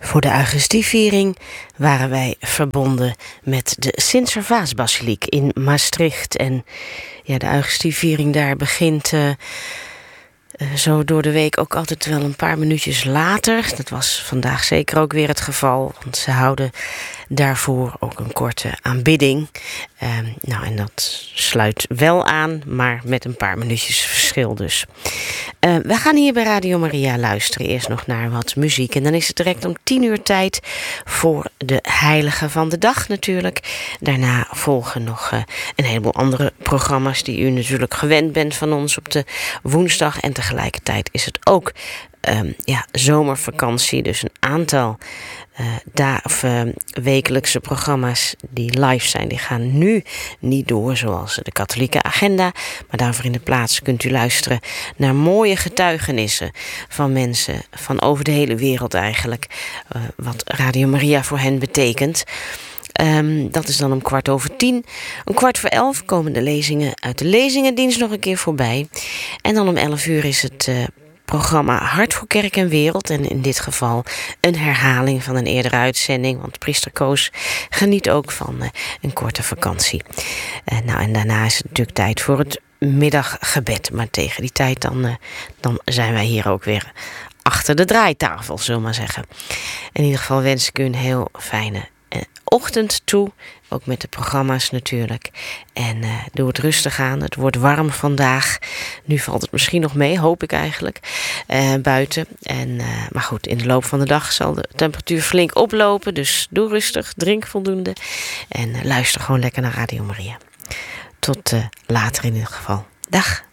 Voor de Augustieviering waren wij verbonden met de Sint-Servaasbasiliek in Maastricht. En ja, de Augustieviering daar begint zo door de week ook altijd wel een paar minuutjes later. Dat was vandaag zeker ook weer het geval, want ze houden daarvoor ook een korte aanbidding. En dat sluit wel aan, maar met een paar minuutjes verschil dus. We gaan hier bij Radio Maria luisteren. Eerst nog naar wat muziek. En dan is het direct om 10:00 tijd voor de heilige van de dag natuurlijk. Daarna volgen nog een heleboel andere programma's die u natuurlijk gewend bent van ons op de woensdag. En tegelijkertijd is het ook zomervakantie. Dus een aantal wekelijkse programma's die live zijn, die gaan nu niet door, zoals de katholieke agenda. Maar daarvoor in de plaats kunt u luisteren naar mooie getuigenissen van mensen van over de hele wereld eigenlijk. Wat Radio Maria voor hen betekent. Dat is dan om 10:15. Om 11:15 komen de lezingen uit de lezingendienst nog een keer voorbij. En dan om 11:00 is het programma Hart voor Kerk en Wereld. En in dit geval een herhaling van een eerdere uitzending. Want priester Koos geniet ook van een korte vakantie. En daarna is het natuurlijk tijd voor het middaggebed. Maar tegen die tijd dan zijn wij hier ook weer achter de draaitafel, zullen we maar zeggen. In ieder geval wens ik u een heel fijne ochtend toe. Ook met de programma's natuurlijk. En doe het rustig aan. Het wordt warm vandaag. Nu valt het misschien nog mee, hoop ik eigenlijk. Buiten. Maar goed, in de loop van de dag zal de temperatuur flink oplopen. Dus doe rustig, drink voldoende. En luister gewoon lekker naar Radio Maria. Tot later in ieder geval. Dag.